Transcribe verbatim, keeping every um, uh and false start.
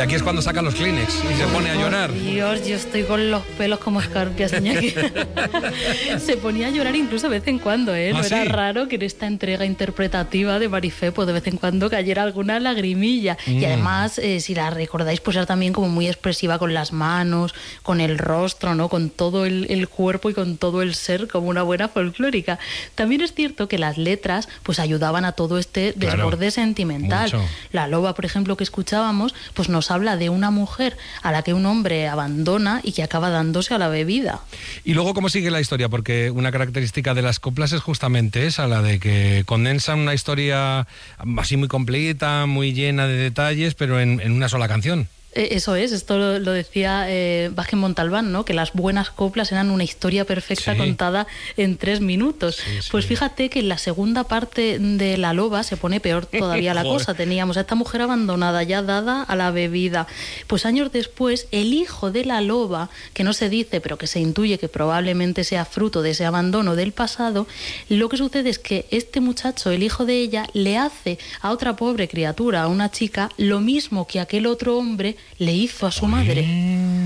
aquí es cuando saca los Kleenex y se pone a llorar. Dios, yo estoy con los pelos como escarpias, Iñaki. Se ponía a llorar incluso de vez en cuando, ¿eh? No ¿Ah, era sí? raro que en esta entrega interpretativa de Marifé, pues de vez en cuando cayera alguna lagrimilla. Mm. Y además, eh, si la recordáis, pues era también como muy expresiva con las manos, con el rostro, ¿no? Con todo el, el cuerpo y con todo el ser, como una buena folclórica. También es cierto que las letras pues ayudaban a todo este desborde claro, sentimental. Mucho. La loba, por ejemplo, que escuchábamos, pues nos habla de una mujer a la que un hombre abandona y que acaba dándose a la bebida. Y luego, ¿cómo sigue la historia? Porque una característica de las coplas es justamente esa, la de que condensan una historia así muy completa, muy llena de detalles, pero en, en una sola canción. Eso es, esto lo, lo decía eh, Vázquez Montalbán, ¿no? Que las buenas coplas eran una historia perfecta sí. contada en tres minutos. Sí, sí. Pues fíjate que en la segunda parte de La Loba se pone peor todavía la cosa. Teníamos a esta mujer abandonada, ya dada a la bebida. Pues años después, el hijo de la loba, que no se dice, pero que se intuye que probablemente sea fruto de ese abandono del pasado, lo que sucede es que este muchacho, el hijo de ella, le hace a otra pobre criatura, a una chica, lo mismo que aquel otro hombre le hizo a su madre.